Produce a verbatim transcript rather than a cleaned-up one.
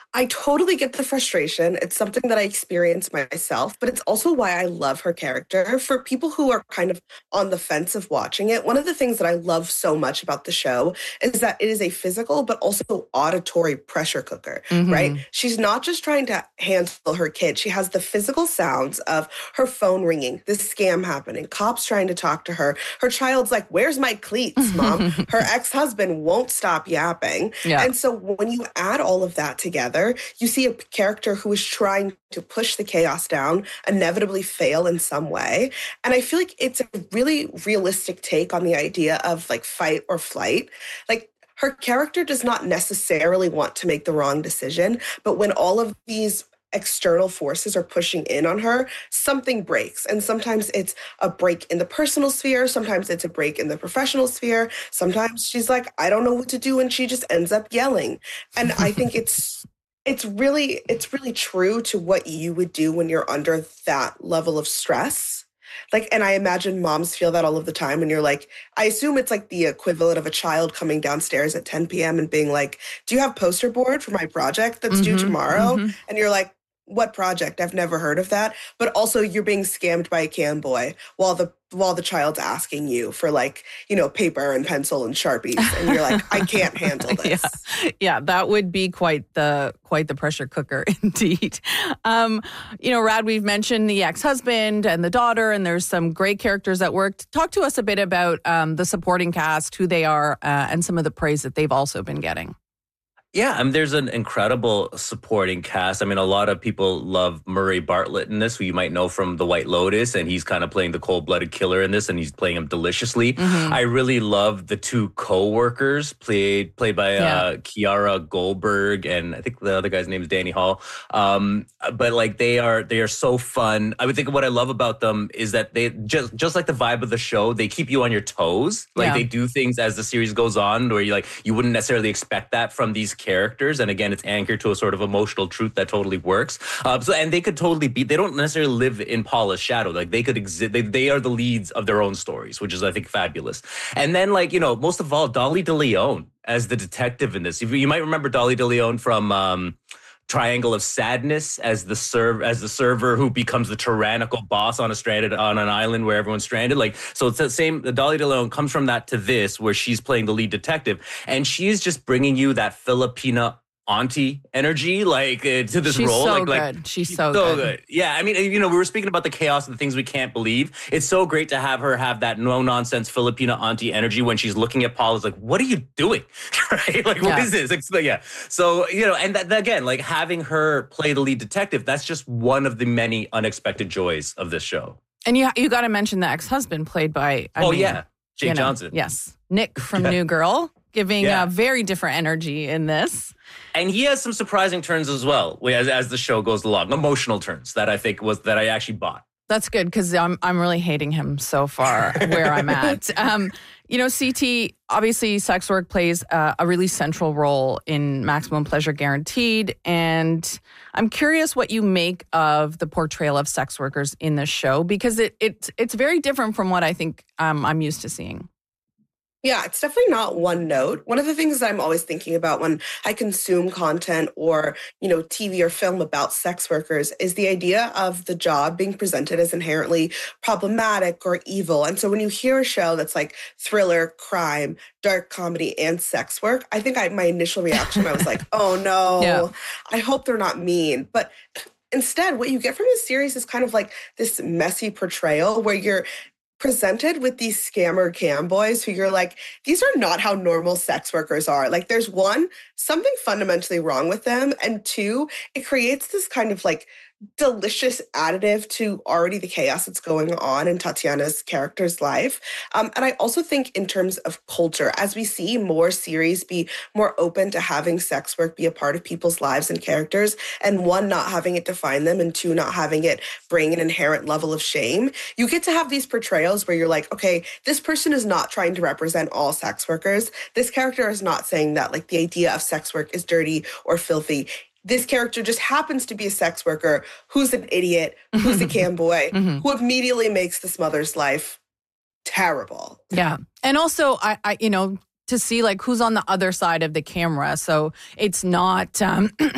I totally get the frustration. It's something that I experience myself, but it's also why I love her character. For people who are kind of on the fence of watching it, one of the things that I love so much about the show is that it is a physical but also auditory pressure cooker, right? Mm-hmm. She's not just trying to handle her kid. She has the physical sounds of her phone ringing, this scam happening, cops trying to talk to her. Her child's like, "Where's my cleats, mom?" Her ex-husband won't stop yapping. Yeah. And so when you add all of that together, you see a character who is trying to push the chaos down, inevitably fail in some way. And I feel like it's a really realistic take on the idea of like fight or flight. Like her character does not necessarily want to make the wrong decision, but when all of these external forces are pushing in on her, something breaks. And sometimes it's a break in the personal sphere. Sometimes it's a break in the professional sphere. Sometimes she's like, "I don't know what to do." And she just ends up yelling. And I think it's It's really, it's really true to what you would do when you're under that level of stress. Like, and I imagine moms feel that all of the time. And you're like, I assume it's like the equivalent of a child coming downstairs at ten p.m. and being like, "Do you have poster board for my project that's due Mm-hmm. tomorrow?" Mm-hmm. And you're like, "What project? I've never heard of that." But also you're being scammed by a cam boy while the while the child's asking you for like, you know, paper and pencil and Sharpies. And you're like, "I can't handle this." Yeah. Yeah, that would be quite the quite the pressure cooker indeed. Um, you know, Rad, we've mentioned the ex-husband and the daughter, and there's some great characters at work. Talk to us a bit about um, the supporting cast, who they are, uh, and some of the praise that they've also been getting. Yeah, I mean, there's an incredible supporting cast. I mean, a lot of people love Murray Bartlett in this, who you might know from The White Lotus, and he's kind of playing the cold-blooded killer in this, and he's playing him deliciously. Mm-hmm. I really love the two co-workers, played played by Yeah. uh, Kiara Goldberg, and I think the other guy's name is Danny Hall. Um, but like, they are they are so fun. I would think what I love about them is that they just just like the vibe of the show, they keep you on your toes. Like Yeah. they do things as the series goes on, where you like you wouldn't necessarily expect that from these characters, and again, it's anchored to a sort of emotional truth that totally works. Uh, so, and they could totally be. They don't necessarily live in Paula's shadow. Like they could exist. They, they are the leads of their own stories, which is, I think, fabulous. And then, like, you know, most of all, Dolly De Leon as the detective in this. You, you might remember Dolly De Leon from Um, Triangle of Sadness as the serv as the server who becomes the tyrannical boss on a stranded on an island where everyone's stranded. Like, so it's the same. The Dolly De Leon comes from that to this, where she's playing the lead detective, and she's just bringing you that Filipina auntie energy, like uh, to this She's role. so like, good. like She's so good. Yeah, I mean, you know, we were speaking about the chaos and the things we can't believe. It's so great to have her have that no nonsense Filipina auntie energy when she's looking at Paul. Is like, "What are you doing?" Right? Like, what Yeah. is this? Like, yeah. So, you know, and that, that again, like having her play the lead detective, that's just one of the many unexpected joys of this show. And you you got to mention the ex-husband played by I oh mean, yeah, Jake you know, Johnson. Yes, Nick from Yeah. New Girl, giving Yeah. a very different energy in this. And he has some surprising turns as well as, as the show goes along, emotional turns that I think was that I actually bought. That's good, because I'm I'm really hating him so far where I'm at. Um, you know, C T, obviously sex work plays uh, a really central role in Maximum Pleasure Guaranteed. And I'm curious what you make of the portrayal of sex workers in this show, because it, it it's very different from what I think um, I'm used to seeing. Yeah, it's definitely not one note. One of the things that I'm always thinking about when I consume content or, you know, T V or film about sex workers is the idea of the job being presented as inherently problematic or evil. And so when you hear a show that's like thriller, crime, dark comedy, and sex work, I think I, my initial reaction, I was like, "Oh no, Yeah. I hope they're not mean." But instead, what you get from this series is kind of like this messy portrayal where you're presented with these scammer cam boys who you're like, these are not how normal sex workers are. Like, there's one, something fundamentally wrong with them. And two, it creates this kind of like delicious additive to already the chaos that's going on in Tatiana's character's life. Um, and I also think in terms of culture, as we see more series be more open to having sex work be a part of people's lives and characters, and one, not having it define them, and two, not having it bring an inherent level of shame, you get to have these portrayals where you're like, okay, this person is not trying to represent all sex workers. This character is not saying that like the idea of sex work is dirty or filthy. This character just happens to be a sex worker who's an idiot, who's a cam boy, Mm-hmm. who immediately makes this mother's life terrible. Yeah. And also, I, I, you know, to see like who's on the other side of the camera. So it's not, um,